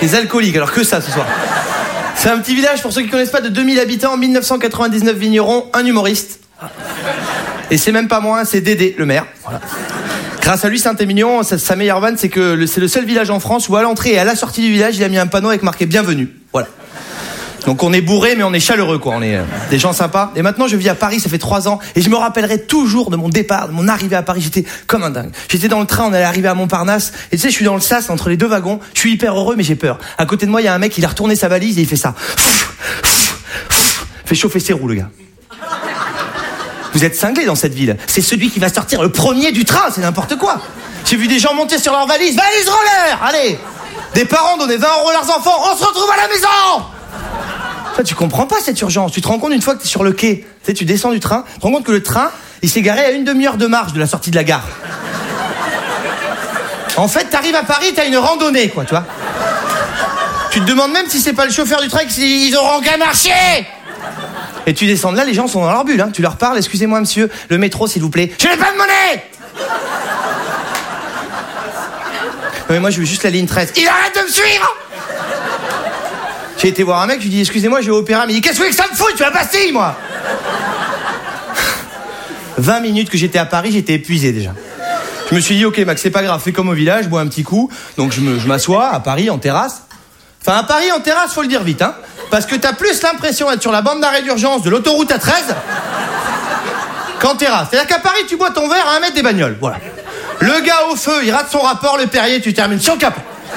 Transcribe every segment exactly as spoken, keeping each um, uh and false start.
Les alcooliques, alors que ça ce soir. C'est un petit village, pour ceux qui connaissent pas, de deux mille habitants, mille neuf cent quatre-vingt-dix-neuf vignerons, un humoriste. Et c'est même pas moi, c'est Dédé, le maire. Voilà. Grâce à lui, Saint-Émilion, sa, sa meilleure vanne, c'est que le, c'est le seul village en France où à l'entrée et à la sortie du village, il a mis un panneau avec marqué bienvenue. Voilà. Donc on est bourré, mais on est chaleureux, quoi. On est euh, des gens sympas. Et maintenant, je vis à Paris, ça fait trois ans, et je me rappellerai toujours de mon départ, de mon arrivée à Paris. J'étais comme un dingue. J'étais dans le train, on allait arriver à Montparnasse, et tu sais, je suis dans le sas entre les deux wagons. Je suis hyper heureux, mais j'ai peur. À côté de moi, il y a un mec, il a retourné sa valise et il fait ça. Fait chauffer ses roues, le gars. Vous êtes cinglés dans cette ville. C'est celui qui va sortir le premier du train, c'est n'importe quoi. J'ai vu des gens monter sur leur valise. Valise roller, allez. Des parents donnaient vingt euros à leurs enfants. On se retrouve à la maison. Toi, tu comprends pas cette urgence. Tu te rends compte une fois que t'es sur le quai, tu sais, tu descends du train, tu te rends compte que le train, il s'est garé à une demi-heure de marche de la sortie de la gare. En fait, t'arrives à Paris, t'as une randonnée, quoi, tu vois. Tu te demandes même si c'est pas le chauffeur du train qu'ils auront qu'à marcher. Et tu descends de là, les gens sont dans leur bulle, hein. Tu leur parles, excusez-moi monsieur, le métro s'il vous plaît. Je n'ai pas de monnaie. Non mais moi je veux juste la ligne treize. Il arrête de me suivre. J'ai été voir un mec, je lui dis excusez-moi, je vais au opéra, mais il dit qu'est-ce que ça me fout, tu vas Bastille moi. vingt minutes que j'étais à Paris, j'étais épuisé déjà. Je me suis dit ok Max, c'est pas grave, fais comme au village, bois un petit coup. Donc je, me, je m'assois à Paris en terrasse. Enfin à Paris en terrasse, faut le dire vite, hein. Parce que t'as plus l'impression d'être sur la bande d'arrêt d'urgence de l'autoroute A treize qu'en terrasse. C'est-à-dire qu'à Paris, tu bois ton verre à un mètre des bagnoles. Voilà. Le gars au feu, il rate son rapport, le Perrier, tu termines sur le capot.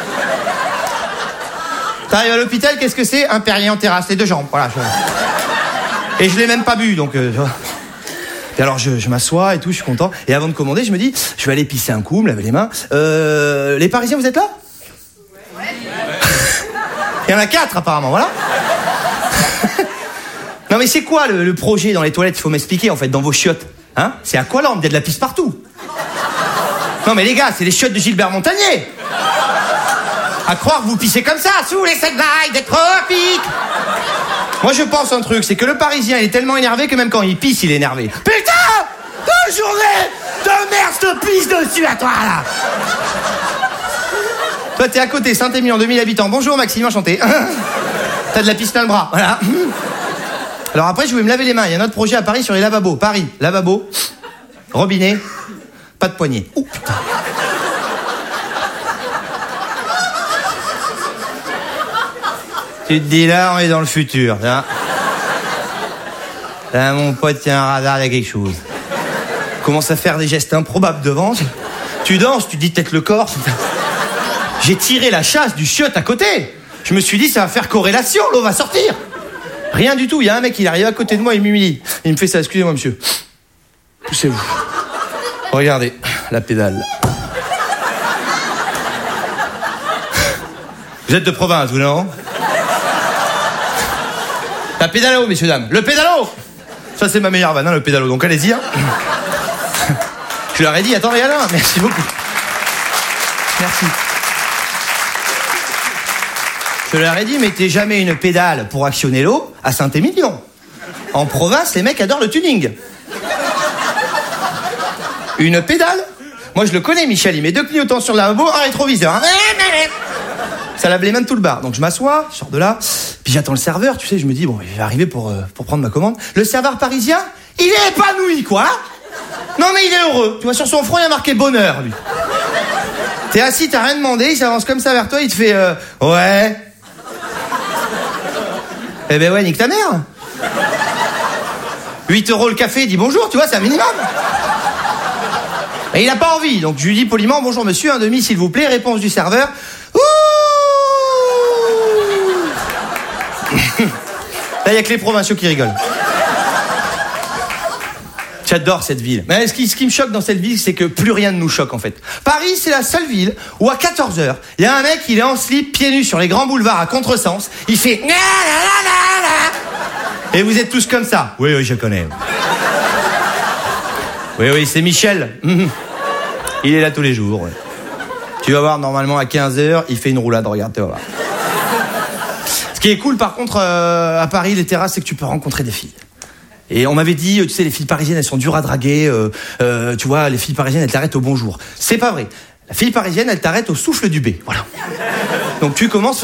T'arrives à l'hôpital, qu'est-ce que c'est? Un Perrier en terrasse, les deux jambes. Voilà. Je... Et je l'ai même pas bu, donc... Euh, et alors je, je m'assois et tout, je suis content. Et avant de commander, je me dis, je vais aller pisser un coup, me laver les mains. Euh, les Parisiens, vous êtes là? Il y en a quatre apparemment, voilà. Non mais c'est quoi le, le projet dans les toilettes? Il faut m'expliquer en fait, dans vos chiottes. Hein? C'est Aqualand, il y a de la pisse partout. Non mais les gars, c'est les chiottes de Gilbert Montagnier. À croire que vous pissez comme ça, sous les sept vagues des tropiques. Moi je pense un truc, c'est que le Parisien il est tellement énervé que même quand il pisse, il est énervé. Putain! Deux journées de merde, je te pisse dessus à toi là. Toi, t'es à côté, Saint-Émilion, deux mille habitants. Bonjour, Maxime, enchanté. T'as de la pisse plein le bras, voilà. Alors après, je voulais me laver les mains. Il y a un autre projet à Paris sur les lavabos. Paris, lavabo, robinet, pas de poignée. Ouh, putain. Tu te dis, là, on est dans le futur. Là, là mon pote, il y a un radar, il y a quelque chose. Commence à faire des gestes improbables devant. Tu danses, tu dis peut-être le corps. J'ai tiré la chasse du chiotte à côté. Je me suis dit, ça va faire corrélation, l'eau va sortir. Rien du tout. Il y a un mec, il arrive à côté de moi, il m'humilie. Il me fait ça, excusez-moi, monsieur. Poussez-vous. Regardez, la pédale. Vous êtes de province, vous, non? La pédalo, messieurs, dames. Le pédalo! Ça, c'est ma meilleure vanne, hein, le pédalo. Donc, allez-y, hein. Je leur ai dit, attends, regarde là. Merci beaucoup. Merci. Je leur ai dit, mettez jamais une pédale pour actionner l'eau à Saint-Émilion. En province, les mecs adorent le tuning. Une pédale? Moi, je le connais, Michel. Il met deux clignotants sur le lavabo, un rétroviseur. Hein. Ça lave les mains de tout le bar. Donc, je m'assois, je sors de là, puis j'attends le serveur. Tu sais, je me dis, bon, il va arriver pour, euh, pour prendre ma commande. Le serveur parisien, il est épanoui, quoi. Non, mais il est heureux. Tu vois, sur son front, il y a marqué bonheur, lui. T'es assis, t'as rien demandé, il s'avance comme ça vers toi, il te fait, euh, ouais. Eh ben ouais, nique ta mère. huit euros le café, il dit bonjour, tu vois, c'est un minimum. Et il a pas envie, donc je lui dis poliment, bonjour monsieur, un demi s'il vous plaît, réponse du serveur. Ouh. Là, il y a que les provinciaux qui rigolent. J'adore cette ville. Mais ce qui, ce qui me choque dans cette ville, c'est que plus rien ne nous choque, en fait. Paris, c'est la seule ville où, à quatorze heures, il y a un mec, il est en slip, pieds nus, sur les grands boulevards, à contresens. Il fait... Et vous êtes tous comme ça. Oui, oui, je connais. Oui, oui, c'est Michel. Il est là tous les jours. Ouais. Tu vas voir, normalement, à quinze heures, il fait une roulade. Regarde, tu vas voir. Ce qui est cool, par contre, euh, à Paris, les terrasses, c'est que tu peux rencontrer des filles. Et on m'avait dit, tu sais, les filles parisiennes, elles sont dures à draguer. Euh, euh, tu vois, les filles parisiennes, elles t'arrêtent au bonjour. C'est pas vrai. La fille parisienne, elle t'arrête au souffle du B. Voilà. Donc tu commences...